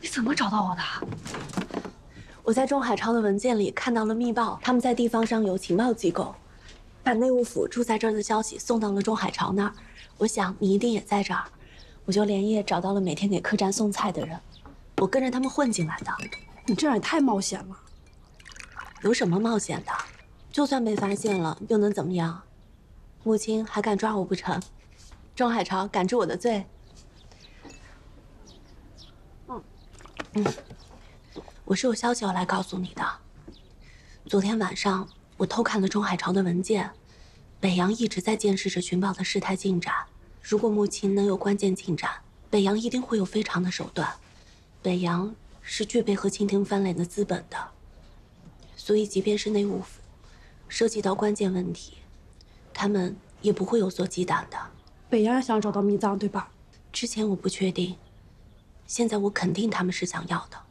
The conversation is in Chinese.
怎么找到我的？ 我在钟海潮的文件里看到了密报，他们在地方上有情报机构，把内务府住在这儿的消息送到了钟海潮那儿。我想你一定也在这儿，我就连夜找到了每天给客栈送菜的人，我跟着他们混进来的。 你这样也太冒险了。 有什么冒险的？就算被发现了，又能怎么样？母亲还敢抓我不成？钟海潮敢治我的罪？我是有消息要来告诉你的。昨天晚上我偷看了钟海潮的文件，北洋一直在监视着寻宝的事态进展。如果母亲能有关键进展，北洋一定会有非常的手段。北洋是具备和清廷翻脸的资本的，所以即便是内务府涉及到关键问题，他们也不会有所忌惮的。 北洋也想找到秘藏，对吧？ 之前我不确定，现在我肯定他们是想要的。